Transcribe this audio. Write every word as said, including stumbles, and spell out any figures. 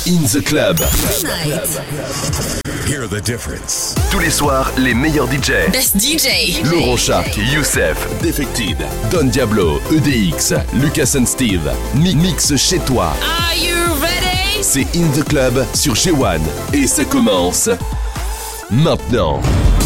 In the Club. Tonight. Hear the difference. Tous les soirs, les meilleurs D J. Best D J. Laurent Shark, Youssef, Defected, Don Diablo, E D X, Lucas and Steve. Mi- Mix chez toi. Are you ready? C'est In the Club sur G one. Et ça commence maintenant.